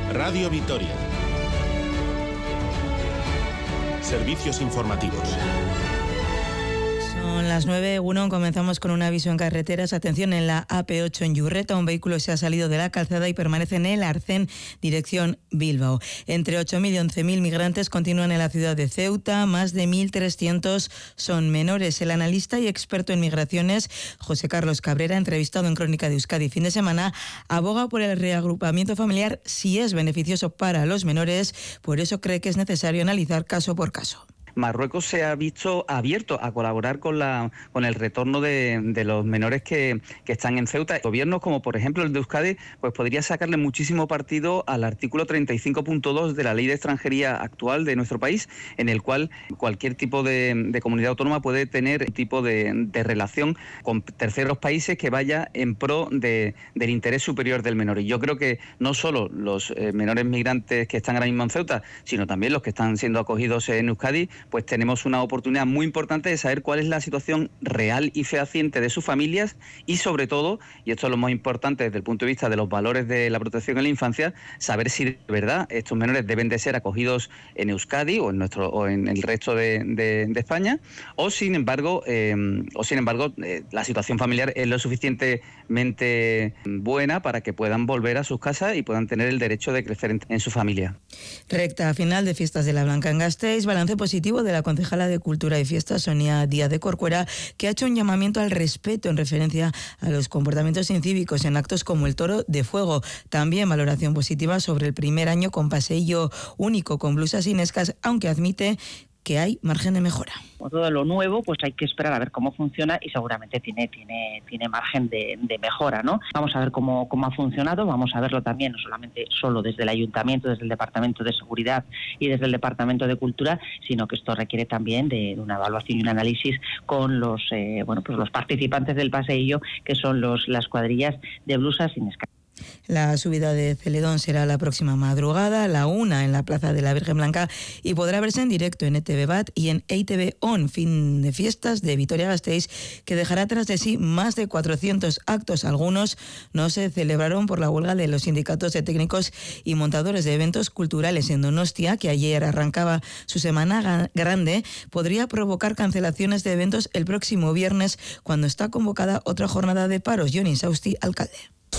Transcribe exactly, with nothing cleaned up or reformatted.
Radio Vitoria. Servicios informativos. Son las nueve, uno, comenzamos con un aviso en carreteras. Atención, en la A P ocho en Yurreta, un vehículo se ha salido de la calzada y permanece en el Arcén, dirección Bilbao. Entre ocho mil y once mil migrantes continúan en la ciudad de Ceuta, más de mil trescientos son menores. El analista y experto en migraciones, José Carlos Cabrera, entrevistado en Crónica de Euskadi fin de semana, aboga por el reagrupamiento familiar si es beneficioso para los menores, por eso cree que es necesario analizar caso por caso. Marruecos se ha visto abierto a colaborar con la con el retorno de, de los menores que, que están en Ceuta. Gobiernos como por ejemplo el de Euskadi pues podría sacarle muchísimo partido al artículo treinta y cinco punto dos de la ley de extranjería actual de nuestro país, en el cual cualquier tipo de, de comunidad autónoma puede tener un tipo de, de relación con terceros países que vaya en pro de, del interés superior del menor. Y yo creo que no solo los eh, menores migrantes que están ahora mismo en Ceuta, sino también los que están siendo acogidos en Euskadi, pues tenemos una oportunidad muy importante de saber cuál es la situación real y fehaciente de sus familias y sobre todo, y esto es lo más importante desde el punto de vista de los valores de la protección en la infancia, saber si de verdad estos menores deben de ser acogidos en Euskadi o en nuestro o en el resto de, de, de España, o sin embargo, eh, o sin embargo eh, la situación familiar es lo suficientemente buena para que puedan volver a sus casas y puedan tener el derecho de crecer en, en su familia. Recta final de Fiestas de la Blanca en Gasteiz, balance positivo de la concejala de Cultura y Fiestas, Sonia Díaz de Corcuera, que ha hecho un llamamiento al respeto en referencia a los comportamientos incívicos en actos como el Toro de Fuego. También valoración positiva sobre el primer año con paseillo único con blusas inescas, aunque admite que hay margen de mejora. Como todo lo nuevo, pues hay que esperar a ver cómo funciona y seguramente tiene tiene tiene margen de, de mejora, ¿no? Vamos a ver cómo, cómo ha funcionado, vamos a verlo también, no solamente solo desde el Ayuntamiento, desde el Departamento de Seguridad y desde el Departamento de Cultura, sino que esto requiere también de una evaluación y un análisis con los eh, bueno pues los participantes del paseillo, que son los las cuadrillas de blusas sin escala. La subida de Celedón será la próxima madrugada, a la una en la Plaza de la Virgen Blanca, y podrá verse en directo en E T V Bat y en E I T V On, fin de fiestas de Vitoria-Gasteiz, que dejará tras de sí más de cuatrocientos actos. Algunos no se celebraron por la huelga de los sindicatos de técnicos y montadores de eventos culturales en Donostia, que ayer arrancaba su semana grande. Podría provocar cancelaciones de eventos el próximo viernes, cuando está convocada otra jornada de paros. Jon Insausti, alcalde.